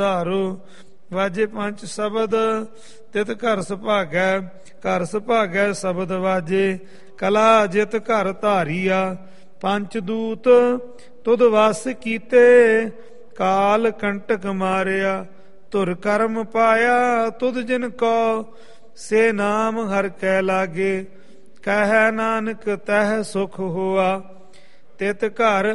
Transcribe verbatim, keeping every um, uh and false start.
ਧਾਰੋ। ਵਾਜੇ ਪੰਚ ਸ਼ਬਦ ਤਿਤ ਘਰ ਸੁਭਾਗੈ, ਘਰ ਸੁਭਾਗੈ ਸ਼ਬਦ ਵਾਜੇ। ਕਲਾ ਜਿਤ ਘਰ ਧਾਰੀਆ, ਪੰਚ ਦੂਤ ਤੁਧ ਵਸ ਕੀਤੇ। ਕਾਲ ਕੰਟਕ ਮਾਰਿਆ, ਧੁਰ ਕਰਮ ਪਾਇਆ ਤੁਧ ਜਿਨ ਕੋ। ਸੇ ਨਾਮ ਹਰ ਕੈ ਲਾਗੇ, ਕਹਿ ਨਾਨਕ ਤਹਿ ਸੁਖ ਹੋਆ। ਤਿਤ ਘਰ